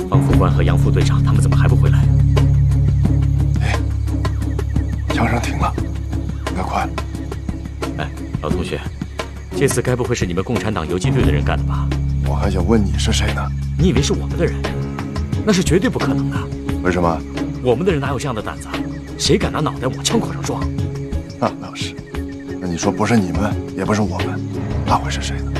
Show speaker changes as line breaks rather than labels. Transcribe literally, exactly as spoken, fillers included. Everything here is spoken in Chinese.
方副官和杨副队长他们怎么还不回来？
哎，枪声停了，应该快了。
哎，老同学，这次该不会是你们共产党游击队的人干的吧？
我还想问你是谁呢？
你以为是我们的人？那是绝对不可能的。
为什么？
我们的人哪有这样的胆子？谁敢拿脑袋往枪口上撞？
那倒是。那你说不是你们，也不是我们，那会是谁呢？